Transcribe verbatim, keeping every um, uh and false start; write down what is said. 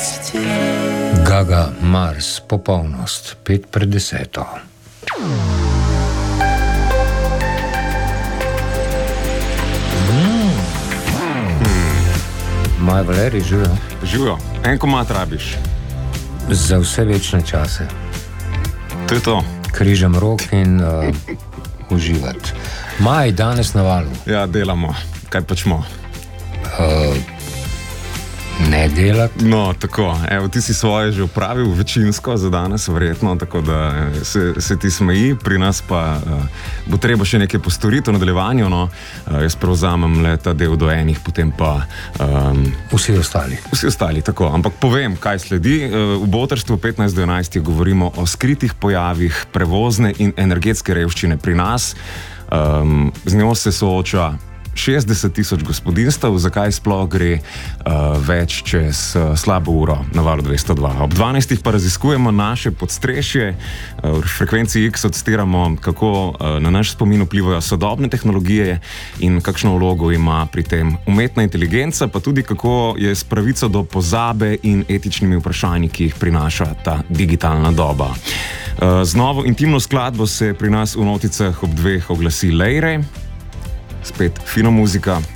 Gaga Mars, popolnost, pet pred deseto. Mm. Maj Valeri, živijo. Živijo, en komad rabiš. Za vse večne čase. To je to. Križem rok in uh, uživati. Maj, danes na valu. Ja, delamo. Kaj počmo? Uh, ne delati. No, tako. Evo, ti si svoje že upravil večinsko za danes, verjetno, tako da se, se ti smeji. Pri nas pa uh, bo treba še nekaj postoriti v nadaljevanju. No. Uh, jaz prevzamem le ta del do enih, potem pa... Um, vsi ostali. Vsi ostali, tako. Ampak povem, kaj sledi. Uh, v Botrstvu petnajst do enajst govorimo o skritih pojavih prevozne in energetske revščine pri nas. Um, z njo se sooča šestdeset tisoč gospodinstv, zakaj sploh gre uh, več čez uh, slabo uro na valu dvesto dva. Ob dvanajstih pa raziskujemo naše podstrešje, uh, v frekvenci X odstiramo, kako uh, na naš spomin vplivajo sodobne tehnologije in kakšno vlogo ima pri tem umetna inteligenca, pa tudi kako je s pravico do pozabe in etičnimi vprašanji, ki jih prinaša ta digitalna doba. Uh, z novo intimno skladbo se pri nas v noticah ob dveh oglasi Lejre. Spet fina muzika,